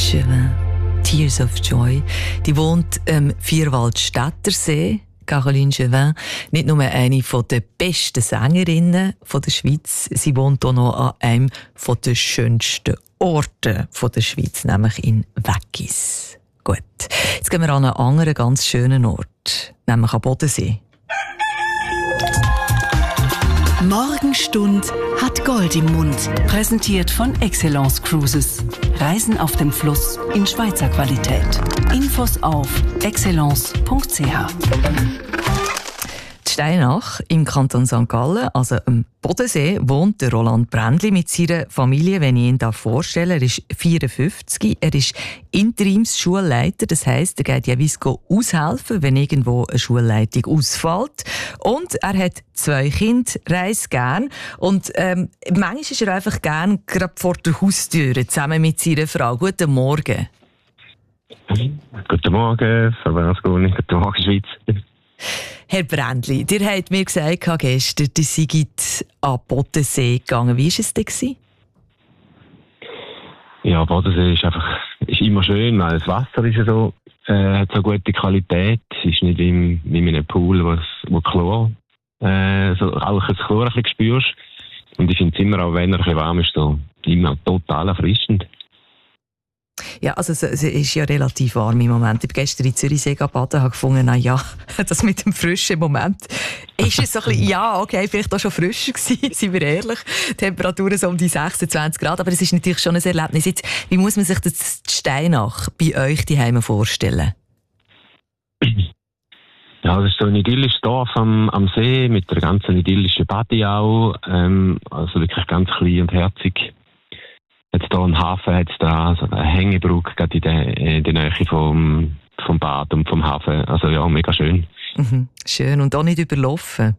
Jevin, Tears of Joy. Die wohnt am Vierwaldstättersee. Caroline Jevin, nicht nur eine der besten Sängerinnen der Schweiz, sie wohnt auch noch an einem der schönsten Orte der Schweiz, nämlich in Weggis. Gut, jetzt gehen wir an einen anderen ganz schönen Ort, nämlich am Bodensee. Morgenstund hat Gold im Mund. Präsentiert von Excellence Cruises. Reisen auf dem Fluss in Schweizer Qualität. Infos auf excellence.ch. Steinach im Kanton St. Gallen, also am Bodensee, wohnt der Roland Brändli mit seiner Familie. Wenn ich ihn vorstelle, er ist 54, er ist Interimsschulleiter, das heisst, er geht jeweils aushelfen, wenn irgendwo eine Schulleitung ausfällt. Und er hat 2 Kinder, reist gern und manchmal ist er einfach gern gerade vor der Haustüre zusammen mit seiner Frau. Guten Morgen. Guten Morgen, Frau Berlusconi, guten Morgen, Schweiz. Herr Brändli, ihr habt mir gesagt gestern, ihr seid an Bodensee gegangen. Wie war es denn? Ja, Bodensee ist immer schön, weil das Wasser ist so, hat so gute Qualität. Es ist nicht wie in einem Pool, wo Chlor, so rauchiges Chlor ein bisschen spürst. Und ich finde es immer, auch wenn er ein bisschen warm ist, so immer total erfrischend. Ja, also es ist ja relativ warm im Moment. Ich bin gestern in Zürichsee baden, habe gefunden, na ja, das mit dem frischen Moment ist es so ein bisschen, ja, okay, vielleicht auch schon frischer gewesen, seien wir ehrlich. Temperaturen so um die 26 Grad, aber es ist natürlich schon ein Erlebnis. Jetzt, wie muss man sich das Steinach bei euch daheim vorstellen? Ja, das ist so ein idyllisches Dorf am See mit der ganzen idyllischen Badi auch. Also wirklich ganz klein und herzig. Jetzt hier einen Hafen, hat es da also eine Hängebrücke gerade in der Nähe vom Bad und vom Hafen. Also ja, mega schön. Mhm, schön. Und auch nicht überlaufen?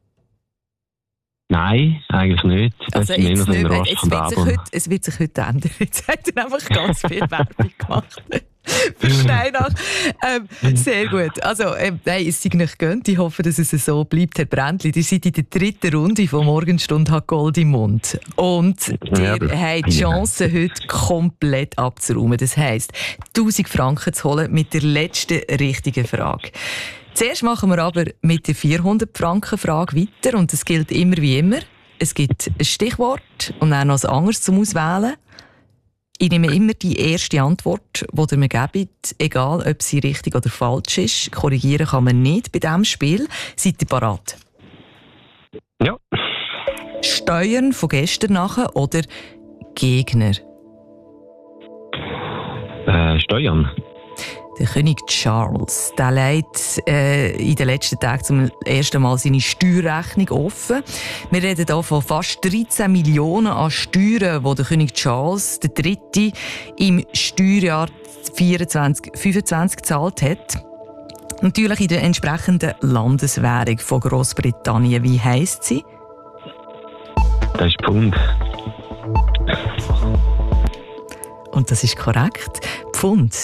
Nein, eigentlich nicht. Also es wird sich heute ändern. Jetzt hat er einfach ganz viel Werbung gemacht. Für Steinach. Sehr gut. Also, nein, es sei nicht gönnt. Ich hoffe, dass es so bleibt, Herr Brändli. Ihr seid in der 3. Runde von Morgenstund hat Gold im Mund. Und ihr habt die Chance, heute komplett abzuräumen. Das heisst, 1000 Franken zu holen mit der letzten richtigen Frage. Zuerst machen wir aber mit der 400-Franken-Frage weiter. Und es gilt immer wie immer. Es gibt ein Stichwort und dann noch ein anderes zum Auswählen. Ich nehme immer die erste Antwort, die ihr mir gebt, egal ob sie richtig oder falsch ist. Korrigieren kann man nicht bei diesem Spiel. Seid ihr bereit? Ja. Steuern von gestern nachher oder Gegner? Steuern. Der König Charles, der legt in den letzten Tagen zum ersten Mal seine Steuerrechnung offen. Wir reden hier von fast 13 Millionen an Steuern, die der König Charles III. Im Steuerjahr 24/25 gezahlt hat. Natürlich in der entsprechenden Landeswährung von Grossbritannien. Wie heisst sie? Das ist Pfund. Und das ist korrekt. Pfund.